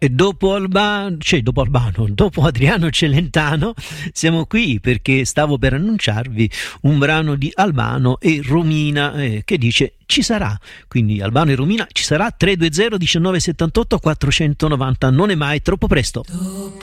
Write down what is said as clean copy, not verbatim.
E dopo dopo Adriano Celentano, siamo qui perché stavo per annunciarvi un brano di Albano e Romina che dice ci sarà. Quindi Albano e Romina ci sarà. 320 1978 490. Non è mai troppo presto. Dopo